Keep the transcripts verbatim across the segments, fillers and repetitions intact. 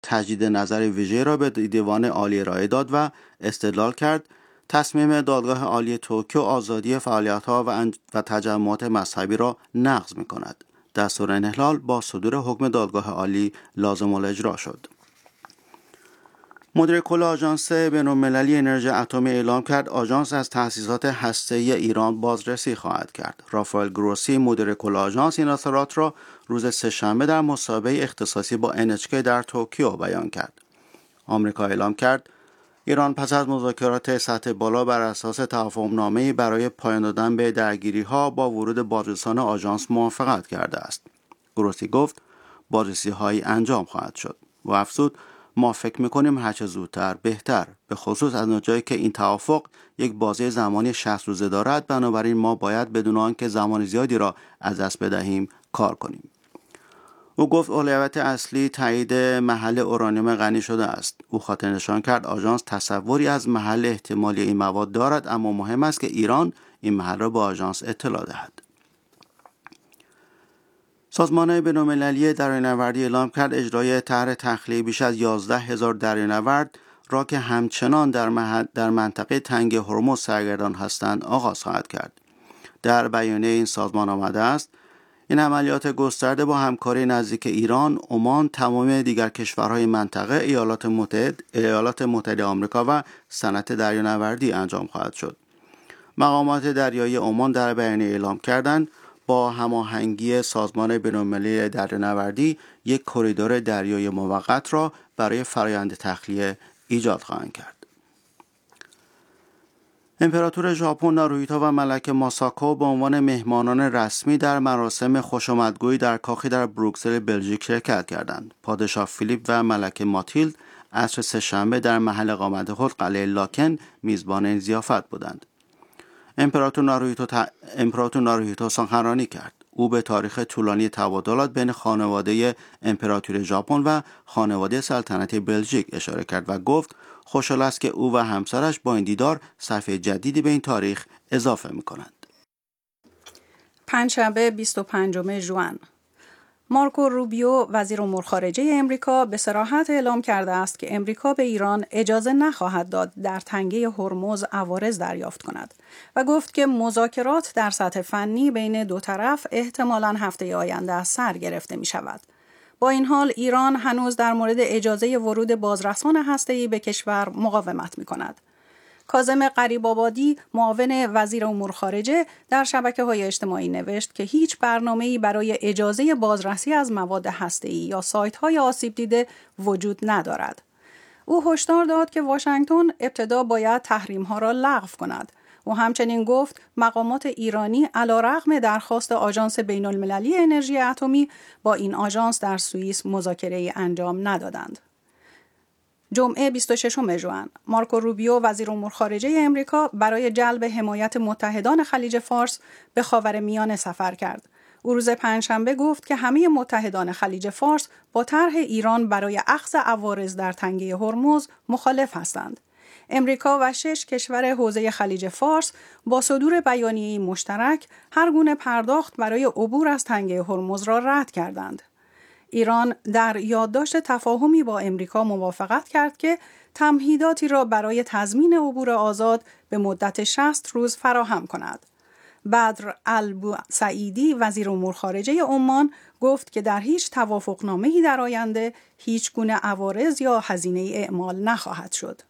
تجدید نظر ویژه را به دیوان عالی ارائه داد و استدلال کرد تصمیم دادگاه عالی توکیو آزادی فعالیت‌ها و, انج... و تجمعات مذهبی را نقض می‌کند. دستور انحلال با صدور حکم دادگاه عالی لازم الاجرا شد. مدیر کل آژانس بین‌المللی انرژی اتمی اعلام کرد آژانس از تأسیسات هسته‌ای ایران بازرسی خواهد کرد. رافائل گروسی مدیر کل آژانس این اظهارات را روز سه‌شنبه در مصاحبه اختصاصی با ان اچ کی در توکیو بیان کرد. آمریکا اعلام کرد ایران پس از مذاکرات سطح بالا بر اساس توافقنامه‌ای برای پایان دادن به درگیری‌ها با ورود بازرسان آژانس موافقت کرده است. گروسی گفت بازرسی‌هایی انجام خواهد شد و افزود ما فکر می‌کنیم هرچه زودتر بهتر، به خصوص از اونجایی که این توافق یک بازه زمانی شصت روزه دارد، بنابراین ما باید بدون آنکه زمان زیادی را از دست بدهیم کار کنیم. او گفت اولویت اصلی تایید محل اورانیوم غنی شده است. او خاطر نشان کرد آژانس تصوری از محل احتمالی این مواد دارد، اما مهم است که ایران این محل را به آژانس اطلاع دهد. سازمان بین‌المللی دریانوردی اعلام کرد اجرای طرح تخلیه بیش از یازده هزار دریانورد را که همچنان در, مح... در منطقه تنگ هرمز سرگردان هستند آغاز خواهد کرد. در بیانیه این سازمان آمده است این عملیات گسترده با همکاری نزدیک ایران، عمان، تمام دیگر کشورهای منطقه، ایالات متحده، ایالات متحده آمریکا و صنعت دریانوردی انجام خواهد شد. مقامات دریایی عمان در بیانیه اعلام کردند با هماهنگی سازمان بین‌المللی دریانوردی یک کریدور دریایی موقت را برای فرآیند تخلیه ایجاد خواهند کرد. امپراتور ژاپن ناروهیتو و ملکه ماساکو به عنوان مهمانان رسمی در مراسم خوشامدگویی در کاخی در بروکسل بلژیک شرکت کردند. پادشاه فیلیپ و ملکه ماتیلد عصر سه‌شنبه در محل اقامت خود قلعه لاکن میزبان این ضیافت بودند. امپراتور ناروهیتو ت... امپراتور ناروهیتو سخنرانی کرد. او به تاریخ طولانی تبادلات بین خانواده امپراتوری ژاپن و خانواده سلطنتی بلژیک اشاره کرد و گفت خوشحال است که او و همسرش با این دیدار صفحه جدیدی به این تاریخ اضافه می‌کنند. پنجشنبه بیست و پنجم ژوئن، مارکو روبیو وزیر امور خارجه امریکا به صراحت اعلام کرده است که امریکا به ایران اجازه نخواهد داد در تنگه هرمز عوارض دریافت کند و گفت که مذاکرات در سطح فنی بین دو طرف احتمالاً هفته آینده از سر گرفته می شود. با این حال ایران هنوز در مورد اجازه ورود بازرسان هسته‌ای به کشور مقاومت می کند. کاظم غریب‌آبادی معاون وزیر امور خارجه در شبکه‌های اجتماعی نوشت که هیچ برنامه‌ای برای اجازه بازرسی از مواد هسته‌ای یا سایت‌های آسیب دیده وجود ندارد. او هشدار داد که واشنگتن ابتدا باید تحریم‌ها را لغو کند. او همچنین گفت مقامات ایرانی علیرغم درخواست آژانس بین‌المللی انرژی اتمی با این آژانس در سوئیس مذاکره‌ای انجام ندادند. جمعه بیست و ششم ژوئن، مارکو روبیو وزیر امور خارجه امریکا برای جلب حمایت متحدان خلیج فارس به خاورمیانه سفر کرد. او روز پنجشنبه گفت که همه متحدان خلیج فارس با طرح ایران برای اخذ عوارض در تنگه هرمز مخالف هستند. امریکا و شش کشور حوزه خلیج فارس با صدور بیانیه‌ای مشترک هر گونه پرداخت برای عبور از تنگه هرمز را رد کردند. ایران در یادداشت تفاهمی با امریکا موافقت کرد که تمهیداتی را برای تضمین عبور آزاد به مدت شصت روز فراهم کند. بدر البوسعیدی وزیر امور خارجه عمان گفت که در هیچ توافقنامه‌ای در آینده هیچ گونه عوارض یا هزینه اعمال نخواهد شد.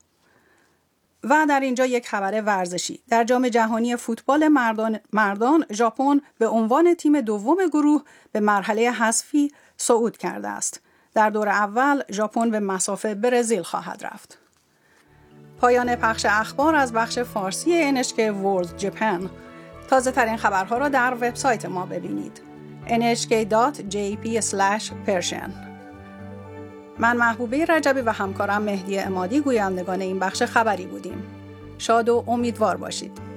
و در اینجا یک خبر ورزشی. در جام جهانی فوتبال مردان مردان ژاپن به عنوان تیم دوم گروه به مرحله حذفی صعود کرده است. در دور اول ژاپن به مسافه برزیل خواهد رفت. پایان پخش اخبار از بخش فارسی ان اچ کی World Japan. تازه ترین خبرها را در وبسایت ما ببینید ان اچ کی دات جی پی اسلش پرشن. من محبوبه رجبی و همکارم مهدی عمادی گویندگان این بخش خبری بودیم. شاد و امیدوار باشید.